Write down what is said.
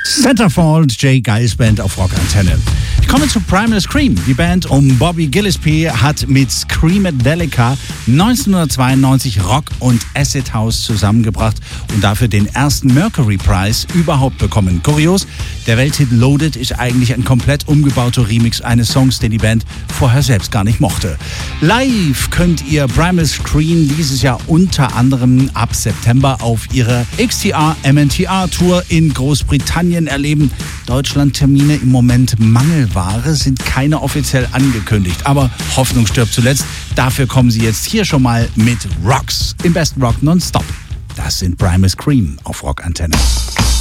Centerfold, Jay Giles Band auf Rockantenne. Ich komme zu Primal Scream. Die Band um Bobby Gillespie hat mit Screamadelica 1992 Rock und Acid House zusammengebracht und dafür den ersten Mercury Prize überhaupt bekommen. Kurios, der Welthit Loaded ist eigentlich ein komplett umgebauter Remix eines Songs, den die Band vorher selbst gar nicht mochte. Live könnt ihr Primal Scream dieses Jahr unter anderem ab September auf ihrer XTR-MNTR Tour in Großbritannien erleben. Deutschland-Termine im Moment Mangelware, sind keine offiziell angekündigt. Aber Hoffnung stirbt zuletzt. Dafür kommen sie jetzt hier schon mal mit Rocks im besten Rock nonstop. Das sind Primal Scream auf Rockantenne.